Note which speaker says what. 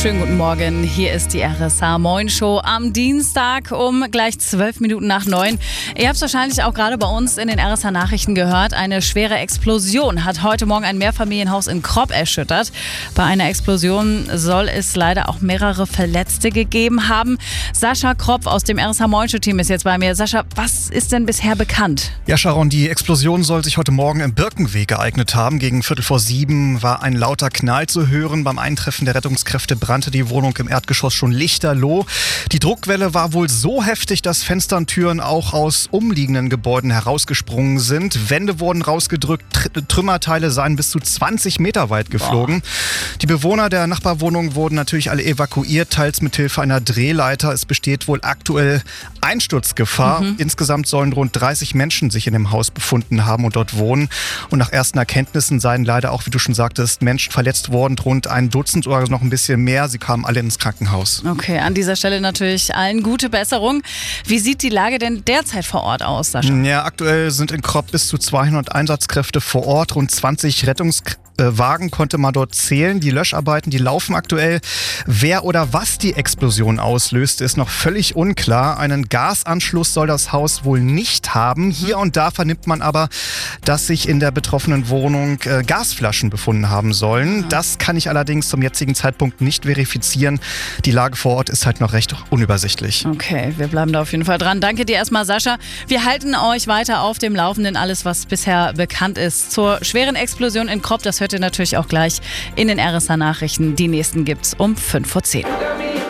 Speaker 1: Schönen guten Morgen, hier ist die RSA Moin Show am Dienstag um gleich 12 Minuten nach 9. Ihr habt es wahrscheinlich auch gerade bei uns in den RSA Nachrichten gehört. Eine schwere Explosion hat heute Morgen ein Mehrfamilienhaus in Kropp erschüttert. Bei einer Explosion soll es leider auch mehrere Verletzte gegeben haben. Sascha Kropf aus dem RSA Moin Show Team ist jetzt bei mir. Sascha, was ist denn bisher bekannt?
Speaker 2: Ja, Sharon, die Explosion soll sich heute Morgen im Birkenweg ereignet haben. Gegen 6:45 war ein lauter Knall zu hören. Beim Eintreffen der Rettungskräfte brannte die Wohnung im Erdgeschoss schon lichterloh. Die Druckwelle war wohl so heftig, dass Fenster und Türen auch aus umliegenden Gebäuden herausgesprungen sind. Wände wurden rausgedrückt, Trümmerteile seien bis zu 20 Meter weit geflogen. Die Bewohner der Nachbarwohnung wurden natürlich alle evakuiert, teils mit Hilfe einer Drehleiter. Es besteht wohl aktuell Einsturzgefahr. Insgesamt sollen rund 30 Menschen sich in dem Haus befunden haben und dort wohnen. Und nach ersten Erkenntnissen seien leider auch, wie du schon sagtest, Menschen verletzt worden, rund ein Dutzend oder noch ein bisschen mehr. Sie kamen alle ins Krankenhaus.
Speaker 1: Okay, an dieser Stelle natürlich allen gute Besserung. Wie sieht die Lage denn derzeit vor Ort aus, Sascha?
Speaker 2: Ja, aktuell sind in Kropp bis zu 200 Einsatzkräfte vor Ort. Rund 20 Rettungswagen konnte man dort zählen. Die Löscharbeiten, die laufen aktuell. Wer oder was die Explosion auslöste, ist noch völlig unklar. Einen Gasanschluss soll das Haus wohl nicht haben. Hier und da vernimmt man aber, dass sich in der betroffenen Wohnung Gasflaschen befunden haben sollen. Das kann ich allerdings zum jetzigen Zeitpunkt nicht verifizieren. Die Lage vor Ort ist halt noch recht unübersichtlich.
Speaker 1: Okay, wir bleiben da auf jeden Fall dran. Danke dir erstmal, Sascha. Wir halten euch weiter auf dem Laufenden, alles was bisher bekannt ist. Zur schweren Explosion in Kropp, das hört ihr natürlich auch gleich in den RSA Nachrichten. Die nächsten gibt's um 5:10.